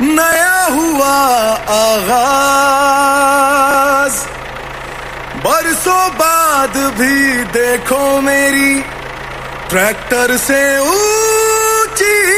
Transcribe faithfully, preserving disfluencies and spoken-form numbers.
नया हुआ आगाज, बरसों बाद भी देखो मेरी ट्रैक्टर से ऊंची